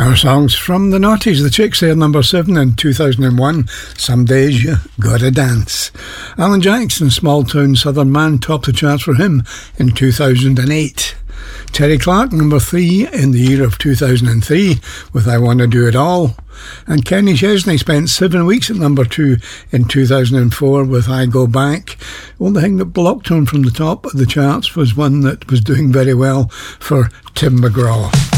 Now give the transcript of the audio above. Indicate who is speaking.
Speaker 1: More songs from the Naughties. The Chicks there, number 7 in 2001. Some Days You Gotta Dance. Alan Jackson, Small Town Southern Man, topped the charts for him in 2008. Terry Clark, number 3 in the year of 2003 with I Wanna Do It All. And Kenny Chesney spent 7 weeks at number 2 in 2004 with I Go Back. The only thing that blocked him from the top of the charts was one that was doing very well for Tim McGraw.